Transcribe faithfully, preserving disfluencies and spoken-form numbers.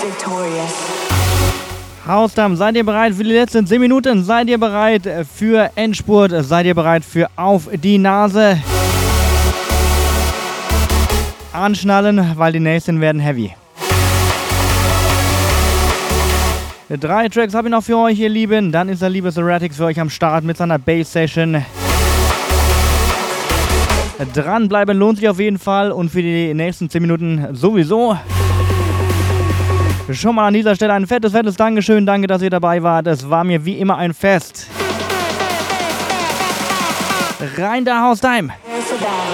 Haustime, seid ihr bereit für die letzten zehn Minuten? Seid ihr bereit für Endspurt? Seid ihr bereit für Auf die Nase? Anschnallen, weil die nächsten werden heavy. Drei Tracks habe ich noch für euch, ihr Lieben. Dann ist der liebe Erratics für euch am Start mit seiner Bass-Session. Dranbleiben lohnt sich auf jeden Fall und für die nächsten zehn Minuten sowieso. Schon mal an dieser Stelle ein fettes, fettes Dankeschön. Danke, dass ihr dabei wart. Es war mir wie immer ein Fest. Rein da, Haustime.